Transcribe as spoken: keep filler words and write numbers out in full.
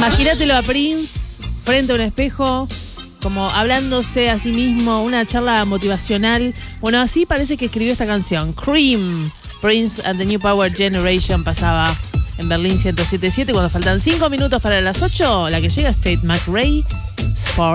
Imagínatelo a Prince frente a un espejo, como hablándose a sí mismo, una charla motivacional. Bueno, así parece que escribió esta canción. Cream, Prince and the New Power Generation, pasaba en Berlín ciento siete punto siete. Cuando faltan cinco minutos para las ocho, la que llega es Tate McRae, Sport.